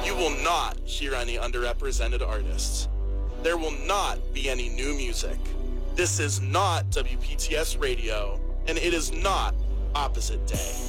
You will not hear any underrepresented artists. There will not be any new music. This is not WPTS Radio, and it is not Opposite Day.